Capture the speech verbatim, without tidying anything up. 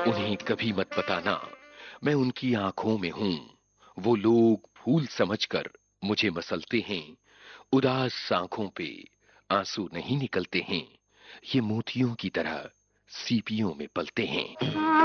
उन्हें कभी मत बताना मैं उनकी आंखों में हूं। वो लोग फूल समझकर मुझे मसलते हैं, उदास आंखों पे आंसू नहीं निकलते हैं। ये मोतियों की तरह सीपियों में पलते हैं।